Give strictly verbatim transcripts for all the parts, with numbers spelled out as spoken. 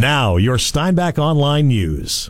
Now, your Steinbach Online News.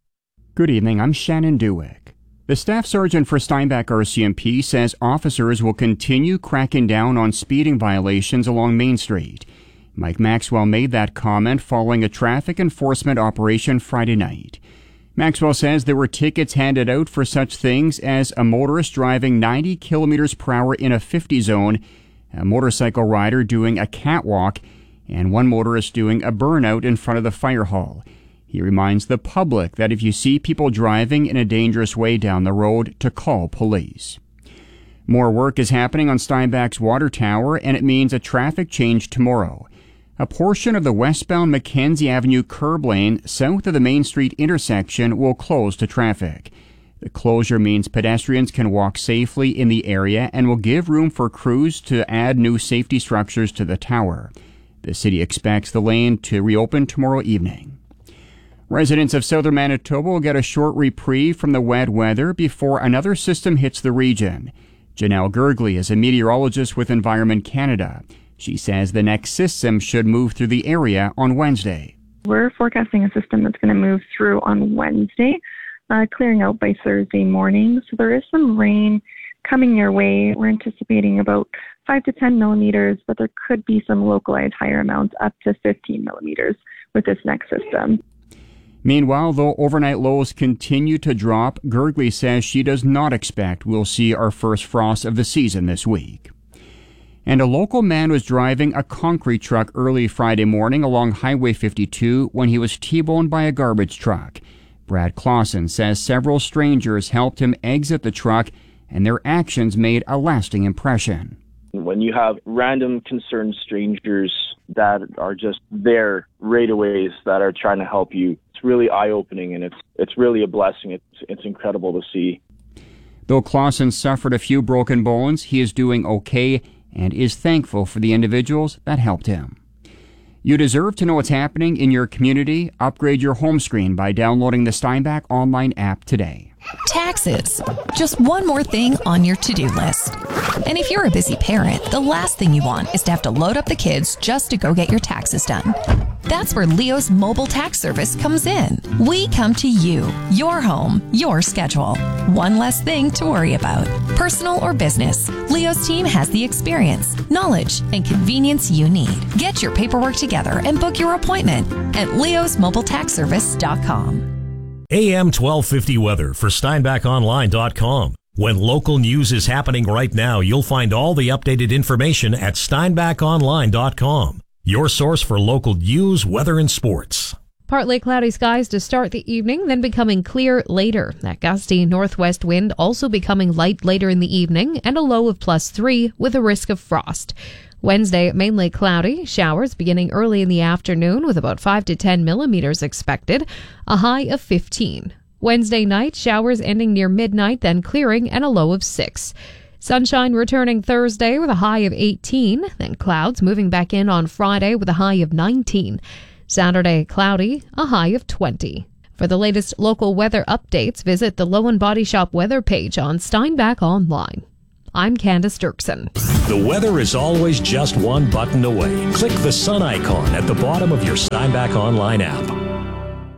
Good evening, I'm Shannon Dewick. The staff sergeant for Steinbach R C M P says officers will continue cracking down on speeding violations along Main Street. Mike Maxwell made that comment following a traffic enforcement operation Friday night. Maxwell says there were tickets handed out for such things as a motorist driving ninety kilometers per hour in a fifty zone, a motorcycle rider doing a catwalk, and one motorist doing a burnout in front of the fire hall. He reminds the public that if you see people driving in a dangerous way down the road, to call police. More work is happening on Steinbach's water tower, and it means a traffic change tomorrow. A portion of the westbound Mackenzie Avenue curb lane south of the Main Street intersection will close to traffic. The closure means pedestrians can walk safely in the area and will give room for crews to add new safety structures to the tower. The city expects the lane to reopen tomorrow evening. Residents of southern Manitoba will get a short reprieve from the wet weather before another system hits the region. Janelle Gergley is a meteorologist with Environment Canada. She says the next system should move through the area on Wednesday. We're forecasting a system that's going to move through on Wednesday, uh, clearing out by Thursday morning. So there is some rain coming your way. We're anticipating about five to ten millimeters, but there could be some localized higher amounts up to fifteen millimeters with this next system. Meanwhile, though overnight lows continue to drop, Gergley says she does not expect we'll see our first frost of the season this week. And a local man was driving a concrete truck early Friday morning along Highway fifty-two when he was T-boned by a garbage truck. Brad Clausen says several strangers helped him exit the truck, and their actions made a lasting impression. When you have random concerned strangers that are just there right away that are trying to help you, it's really eye-opening, and it's it's really a blessing. It's it's incredible to see. Though Clausen suffered a few broken bones, he is doing okay and is thankful for the individuals that helped him. You deserve to know what's happening in your community. Upgrade your home screen by downloading the Steinbach Online app today. Taxes. Just one more thing on your to-do list. And if you're a busy parent, the last thing you want is to have to load up the kids just to go get your taxes done. That's where Leo's mobile tax service comes in. We come to you, your home, your schedule. One less thing to worry about. Personal or business, Leo's team has the experience, knowledge, and convenience you need. Get your paperwork together and book your appointment at leos mobile tax service dot com. A M twelve fifty weather for Steinbach Online dot com. When local news is happening right now, you'll find all the updated information at Steinbach Online dot com. Your source for local news, weather, and sports. Partly cloudy skies to start the evening, then becoming clear later. That gusty northwest wind also becoming light later in the evening, and a low of plus three with a risk of frost. Wednesday, mainly cloudy, showers beginning early in the afternoon with about five to ten millimeters expected, a high of fifteen. Wednesday night, showers ending near midnight, then clearing, and a low of six. Sunshine returning Thursday with a high of eighteen, then clouds moving back in on Friday with a high of nineteen. Saturday, cloudy, a high of twenty. For the latest local weather updates, visit the Lowen Body Shop weather page on Steinbach Online. I'm Candace Dirksen. The weather is always just one button away. Click the sun icon at the bottom of your Steinbach Online app.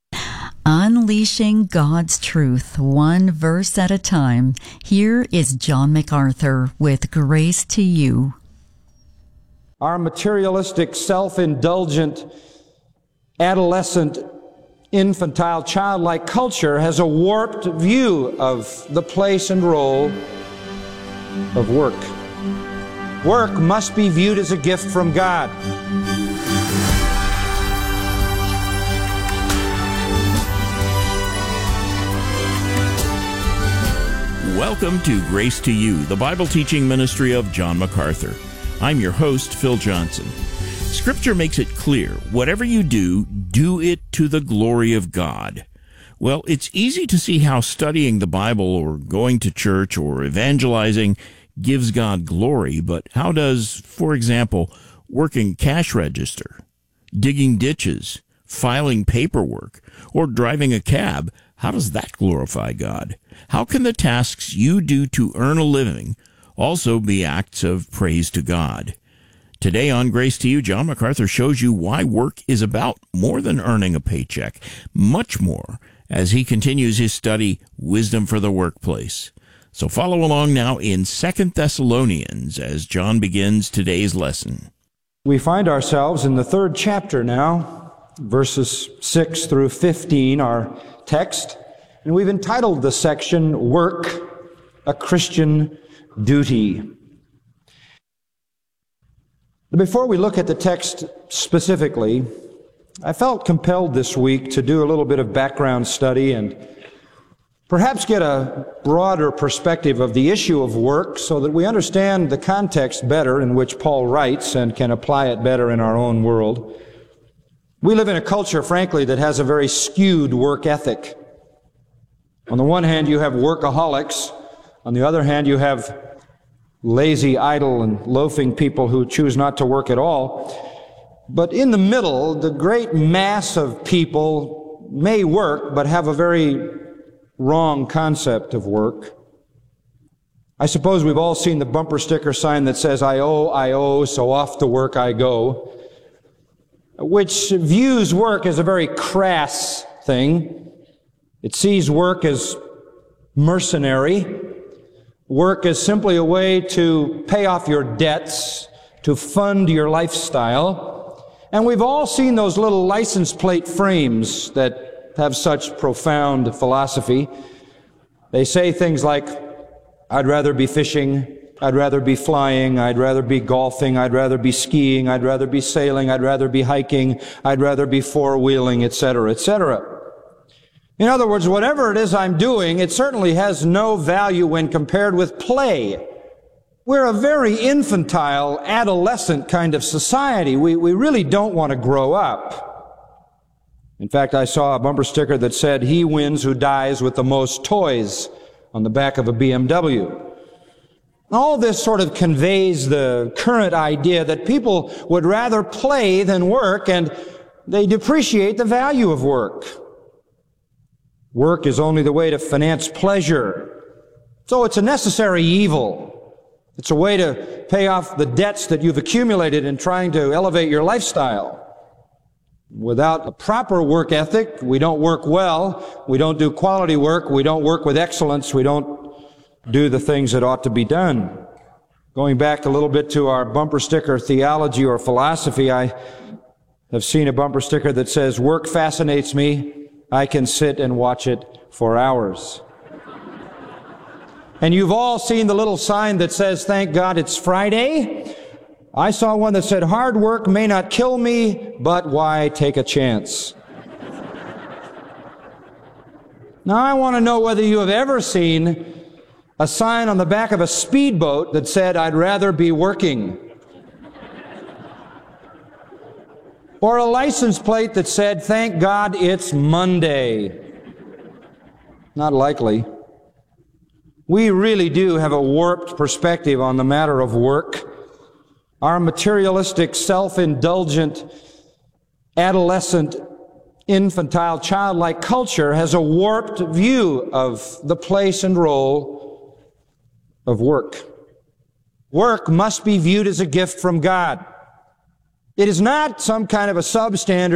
Unleashing God's truth, one verse at a time. Here is John MacArthur with Grace to You. Our materialistic, self-indulgent, adolescent, infantile, childlike culture has a warped view of the place and role of work. Work must be viewed as a gift from God. Welcome to Grace to You, the Bible teaching ministry of John MacArthur. I'm your host, Phil Johnson. Scripture makes it clear, whatever you do, do it to the glory of God. Well, it's easy to see how studying the Bible or going to church or evangelizing gives God glory, but how does, for example, working cash register, digging ditches, filing paperwork, or driving a cab, how does that glorify God? How can the tasks you do to earn a living also be acts of praise to God? Today on Grace to You, John MacArthur shows you why work is about more than earning a paycheck, much more, as he continues his study, Wisdom for the Workplace. So follow along now in Second Thessalonians as John begins today's lesson. We find ourselves in the third chapter now, verses six through fifteen, our text, and we've entitled the section, Work, a Christian Duty. Before we look at the text specifically, I felt compelled this week to do a little bit of background study and perhaps get a broader perspective of the issue of work so that we understand the context better in which Paul writes and can apply it better in our own world. We live in a culture, frankly, that has a very skewed work ethic. On the one hand, you have workaholics. On the other hand, you have lazy, idle, and loafing people who choose not to work at all. But in the middle, the great mass of people may work, but have a very wrong concept of work. I suppose we've all seen the bumper sticker sign that says, I owe, I owe, so off to work I go, which views work as a very crass thing. It sees work as mercenary. Work is simply a way to pay off your debts, to fund your lifestyle. And we've all seen those little license plate frames that have such profound philosophy. They say things like, I'd rather be fishing, I'd rather be flying, I'd rather be golfing, I'd rather be skiing, I'd rather be sailing, I'd rather be hiking, I'd rather be four-wheeling, et cetera, et cetera. In other words, whatever it is I'm doing, it certainly has no value when compared with play. We're a very infantile, adolescent kind of society. We, we really don't want to grow up. In fact, I saw a bumper sticker that said, he wins who dies with the most toys, on the back of a B M W. All this sort of conveys the current idea that people would rather play than work, and they depreciate the value of work. Work is only the way to finance pleasure. So it's a necessary evil. It's a way to pay off the debts that you've accumulated in trying to elevate your lifestyle. Without a proper work ethic, we don't work well, we don't do quality work, we don't work with excellence, we don't do the things that ought to be done. Going back a little bit to our bumper sticker theology or philosophy, I have seen a bumper sticker that says, work fascinates me, I can sit and watch it for hours. And you've all seen the little sign that says, thank God it's Friday. I saw one that said, hard work may not kill me, but why take a chance? Now, I want to know whether you have ever seen a sign on the back of a speedboat that said, I'd rather be working. Or a license plate that said, thank God it's Monday. Not likely. We really do have a warped perspective on the matter of work. Our materialistic, self-indulgent, adolescent, infantile, childlike culture has a warped view of the place and role of work. Work must be viewed as a gift from God. It is not some kind of a substandard